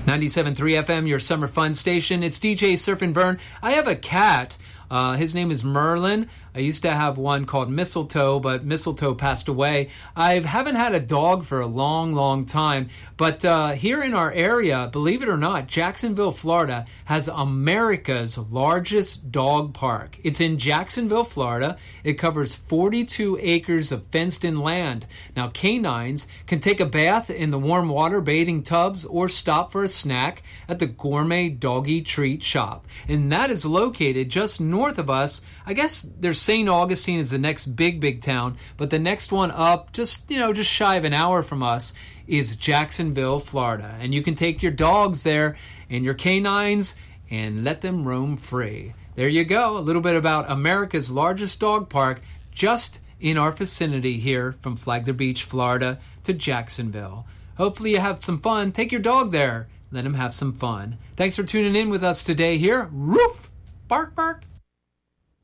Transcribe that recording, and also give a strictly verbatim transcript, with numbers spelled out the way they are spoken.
ninety-seven point three F M, your summer fun station. It's D J Surfin' Vern. I have a cat. Uh, his name is Merlin. I used to have one called Mistletoe, but Mistletoe passed away. I haven't had a dog for a long, long time. But uh, here in our area, believe it or not, Jacksonville, Florida, has America's largest dog park. It's in Jacksonville, Florida. It covers forty-two acres of fenced-in land. Now, canines can take a bath in the warm water bathing tubs or stop for a snack at the Gourmet Doggy Treat Shop. And that is located just north of us. I guess there's Saint Augustine is the next big, big town, but the next one up, just, you know, just shy of an hour from us, is Jacksonville, Florida. And you can take your dogs there and your canines and let them roam free. There you go, a little bit about America's largest dog park just in our vicinity here from Flagler Beach, Florida to Jacksonville. Hopefully you have some fun. Take your dog there. Let him have some fun. Thanks for tuning in with us today here. Roof! Bark, bark.